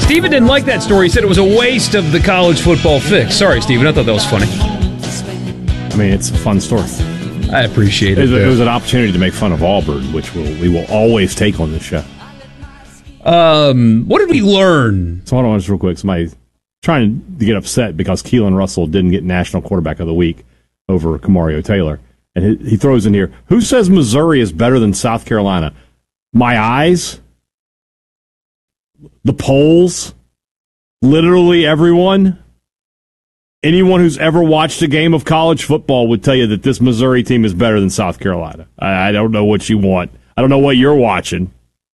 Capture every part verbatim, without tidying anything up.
Steven didn't like that story. He said it was a waste of the college football fix. Sorry, Steven. I thought that was funny. I mean, it's a fun story. I appreciate it. It was, it was an opportunity to make fun of Auburn, which we'll, we will always take on this show. Um, what did we learn? So hold on just real quick. Somebody's trying to get upset because Keelan Russell didn't get National Quarterback of the Week over Kamario Taylor. And he, he throws in here, who says Missouri is better than South Carolina? My eyes? The polls? Literally everyone? Anyone who's ever watched a game of college football would tell you that this Missouri team is better than South Carolina. I, I don't know what you want. I don't know what you're watching.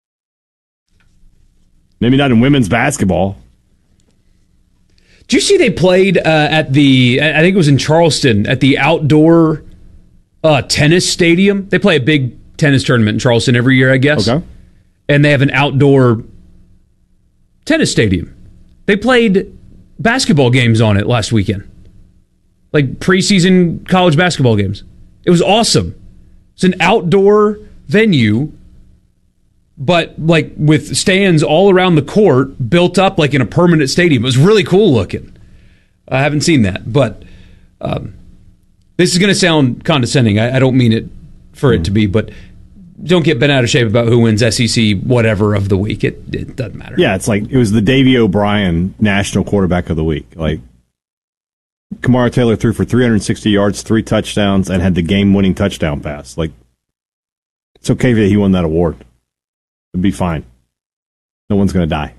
Maybe not in women's basketball. Did you see they played uh, at the, I think it was in Charleston, at the outdoor uh, tennis stadium? They play a big tennis tournament in Charleston every year, I guess. Okay. And they have an outdoor tennis stadium. They played basketball games on it last weekend. Like preseason college basketball games. It was awesome. It's an outdoor venue, but like with stands all around the court, built up like in a permanent stadium. It was really cool looking. I haven't seen that, but um, this is going to sound condescending. I, I don't mean it for it to be, but don't get bent out of shape about who wins S E C whatever of the week. It, it doesn't matter. Yeah, it's like it was the Davey O'Brien National Quarterback of the Week. Like Kamario Taylor threw for three hundred sixty yards, three touchdowns, and had the game-winning touchdown pass. Like it's okay that he won that award. It'd be fine. No one's going to die.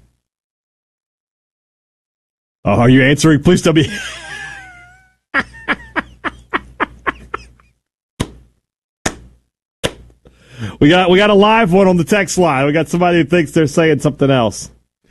Oh, are you answering? Please tell me. We got we got a live one on the text line. We got somebody who thinks they're saying something else.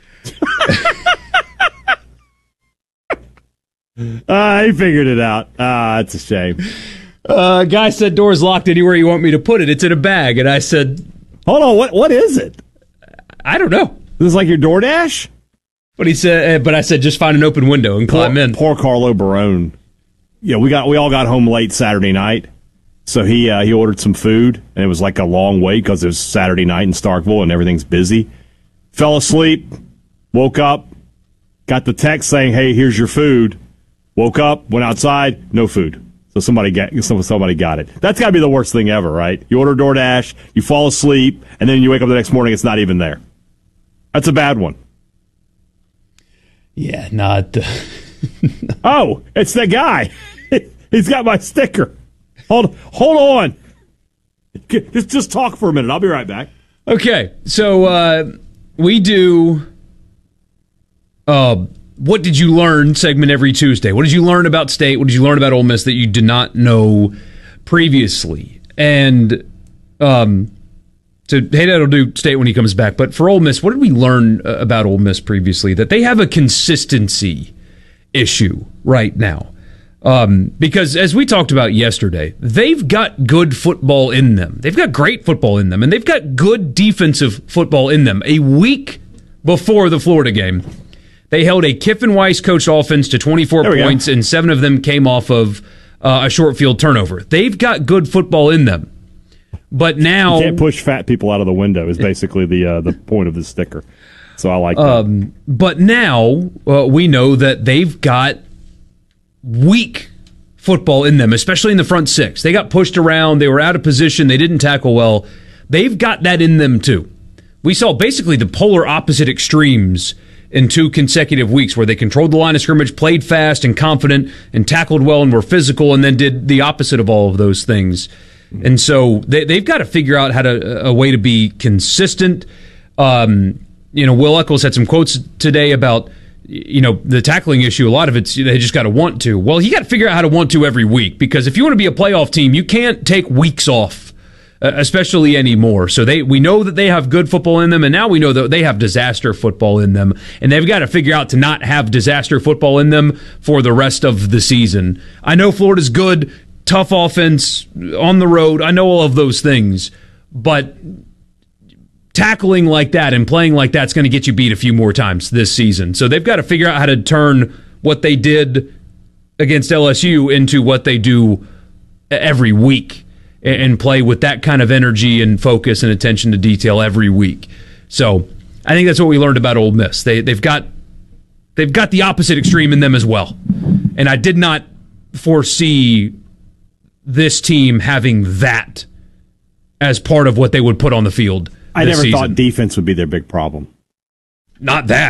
uh, he figured it out. Ah, uh, it's a shame. Uh, guy said, door's locked anywhere you want me to put it. It's in a bag. And I said, hold on, what what is it? I don't know. This is like your DoorDash? But he said, but I said, just find an open window and climb poor, in. Poor Carlo Barone. Yeah, we got we all got home late Saturday night. So he uh, he ordered some food, and it was like a long wait because it was Saturday night in Starkville and everything's busy. Fell asleep, woke up, got the text saying, hey, here's your food. Woke up, went outside, no food. So somebody got, somebody got it. That's got to be the worst thing ever, right? You order DoorDash, you fall asleep, and then you wake up the next morning, it's not even there. That's a bad one. Yeah, not. Uh, oh, it's the guy. He's got my sticker. Hold, hold on. Just, just talk for a minute. I'll be right back. Okay, so uh, we do. Uh, what did you learn segment every Tuesday? What did you learn about State? What did you learn about Ole Miss that you did not know previously? And um, so hey, that'll do State when he comes back. But for Ole Miss, what did we learn about Ole Miss previously? That they have a consistency issue right now. Um, because as we talked about yesterday, they've got good football in them. They've got great football in them, and they've got good defensive football in them. A week before the Florida game, they held a Kiffin Weiss coached offense to twenty-four points, go. and seven of them came off of uh, a short field turnover. They've got good football in them. But now... You can't push fat people out of the window is basically the uh, the point of the sticker. So I like that. Um, but now uh, we know that they've got weak football in them, especially in the front six. They got pushed around. They were out of position. They didn't tackle well. They've got that in them, too. We saw basically the polar opposite extremes in two consecutive weeks where they controlled the line of scrimmage, played fast and confident, and tackled well and were physical, and then did the opposite of all of those things. And so they, they've got to figure out how to a way to be consistent. Um, you know, Will Eccles had some quotes today about, you know, the tackling issue. A lot of it's they just got to want to. Well, you got to figure out how to want to every week, because if you want to be a playoff team, you can't take weeks off, uh, especially anymore. So they we know that they have good football in them, and now we know that they have disaster football in them, and they've got to figure out to not have disaster football in them for the rest of the season. I know Florida's good, tough offense on the road. I know all of those things, but tackling like that and playing like that's going to get you beat a few more times this season. So they've got to figure out how to turn what they did against L S U into what they do every week and play with that kind of energy and focus and attention to detail every week. So I think that's what we learned about Ole Miss. They, they've got they've got the opposite extreme in them as well. And I did not foresee this team having that as part of what they would put on the field. I never season. thought defense would be their big problem. Not that.